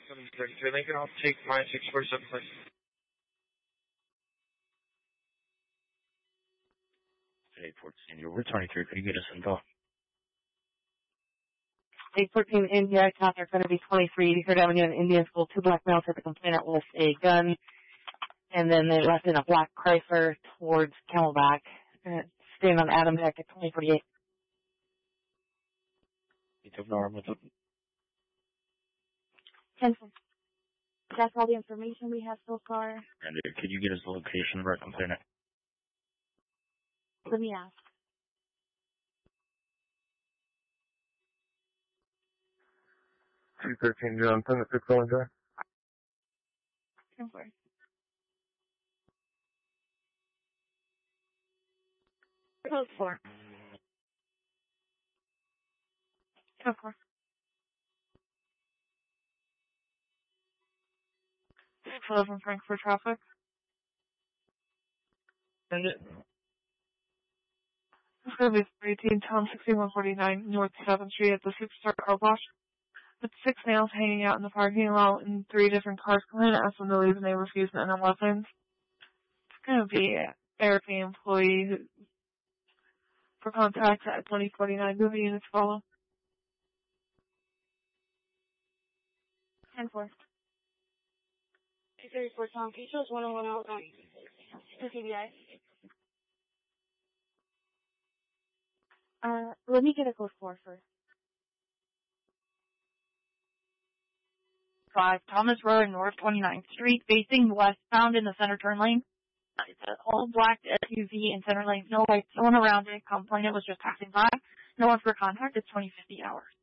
733 Lincoln, I'll take my 647, please. 814, you're 23, could you get us info? 814 India, contact going to be 23, Third Avenue in Indian School. 2 black males hit the complainant with a gun, and then they left in a black Chrysler towards Camelback, staying on Adam Heck at 2048. You took Norm with them? 10. That's all the information we have so far. And could you get us the location of our complainant? Let me ask. $213 Johnson at 601 Drive. 10-4. Code 4. 10-4. 611 Frankfurt traffic. Send it. It's going to be 318 Tom 6149 North 7th Street at the Superstar Car Wash. With 6 males hanging out in the parking lot in 3 different cars. Complainant asked them to leave and they refused to enter weapons. It's going to be an ARP employee for contact at 2049. Moving units follow. 10-4. 234 Tom Peaches, 101 out to CBI. Let me get a code 4 first. 5 Thomas Road, North 29th Street, facing westbound in the center turn lane. It's an all-black SUV in center lane, no lights, no one around it. Complainant was just passing by. No one for contact. It's 2050 hours.